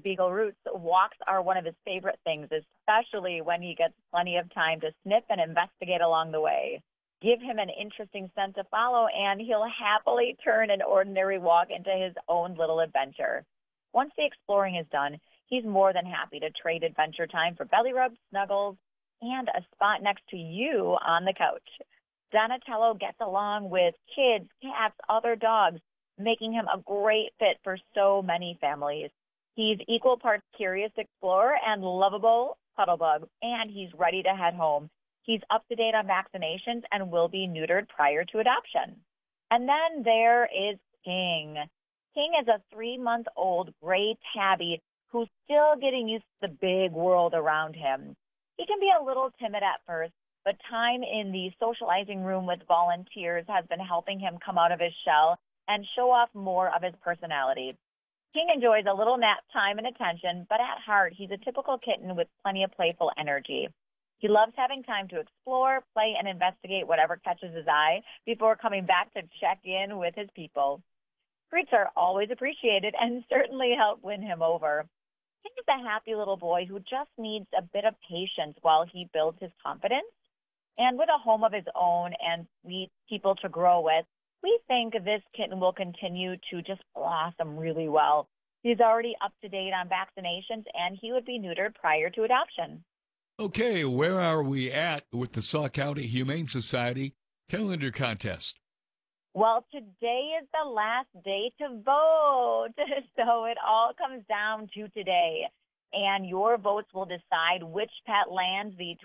Beagle Roots, walks are one of his favorite things, especially when he gets plenty of time to sniff and investigate along the way. Give him an interesting scent to follow, and he'll happily turn an ordinary walk into his own little adventure. Once the exploring is done, he's more than happy to trade adventure time for belly rubs, snuggles, and a spot next to you on the couch. Donatello gets along with kids, cats, other dogs, making him a great fit for so many families. He's equal parts curious explorer and lovable cuddlebug, and he's ready to head home. He's up to date on vaccinations and will be neutered prior to adoption. And then there is King. King is a 3-month-old gray tabby who's still getting used to the big world around him. He can be a little timid at first, but time in the socializing room with volunteers has been helping him come out of his shell and show off more of his personality. King enjoys a little nap time and attention, but at heart, he's a typical kitten with plenty of playful energy. He loves having time to explore, play, and investigate whatever catches his eye before coming back to check in with his people. Treats are always appreciated and certainly help win him over. King is a happy little boy who just needs a bit of patience while he builds his confidence. And with a home of his own and sweet people to grow with, we think this kitten will continue to just blossom really well. He's already up to date on vaccinations, and he would be neutered prior to adoption. Okay, where are we at with the Sauk County Humane Society calendar contest? Well, today is the last day to vote, so it all comes down to today. And your votes will decide which pet lands the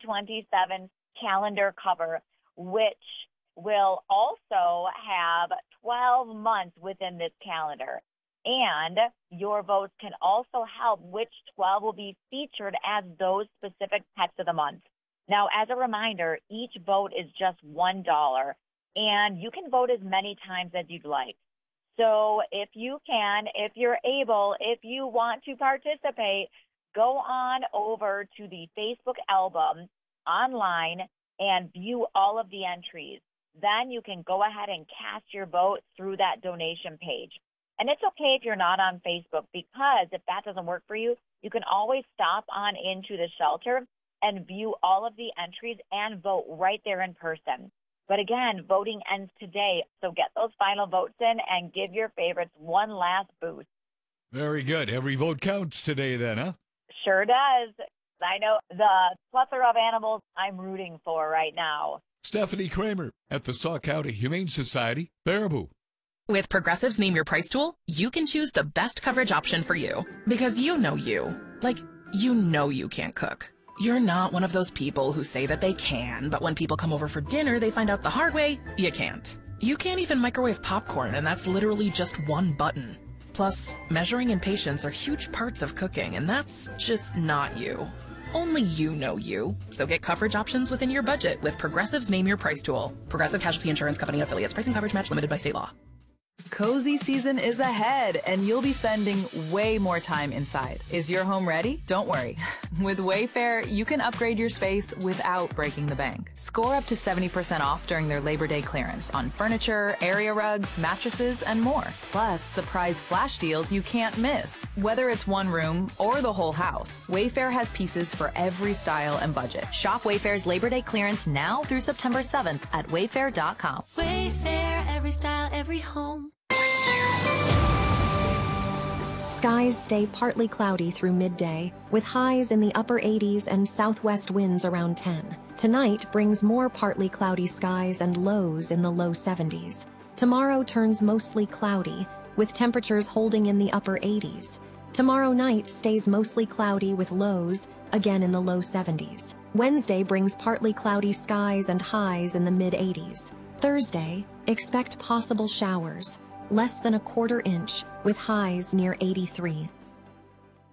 2027 calendar cover, which will also have 12 months within this calendar. And your votes can also help which 12 will be featured as those specific pets of the month. Now, as a reminder, each vote is just $1, and you can vote as many times as you'd like. So if you can, if you're able, if you want to participate, go on over to the Facebook album online and view all of the entries. Then you can go ahead and cast your vote through that donation page. And it's okay if you're not on Facebook, because if that doesn't work for you, you can always stop on into the shelter and view all of the entries and vote right there in person. But again, voting ends today, so get those final votes in and give your favorites one last boost. Very good. Every vote counts today then, huh? Sure does. I know the plethora of animals I'm rooting for right now. Stephanie Kramer at the Sauk County Humane Society, Baraboo. With Progressive's Name Your Price tool, you can choose the best coverage option for you. Because you know you. Like, you know you can't cook. You're not one of those people who say that they can, but when people come over for dinner, they find out the hard way, you can't. You can't even microwave popcorn, and that's literally just one button. Plus, measuring and patience are huge parts of cooking, and that's just not you. Only you know you. So get coverage options within your budget with Progressive's Name Your Price tool. Progressive Casualty Insurance Company and Affiliates. Pricing coverage match limited by state law. Cozy season is ahead, and you'll be spending way more time inside. Is your home ready? Don't worry. With Wayfair, you can upgrade your space without breaking the bank. Score up to 70% off during their Labor Day clearance on furniture, area rugs, mattresses, and more. Plus, surprise flash deals you can't miss. Whether it's one room or the whole house, Wayfair has pieces for every style and budget. Shop Wayfair's Labor Day clearance now through September 7th at wayfair.com. Wayfair, every style, every home. Skies stay partly cloudy through midday, with highs in the upper 80s and southwest winds around 10. Tonight brings more partly cloudy skies and lows in the low 70s. Tomorrow turns mostly cloudy, with temperatures holding in the upper 80s. Tomorrow night stays mostly cloudy with lows, again in the low 70s. Wednesday brings partly cloudy skies and highs in the mid-80s. Thursday, expect possible showers, less than a quarter inch, with highs near 83.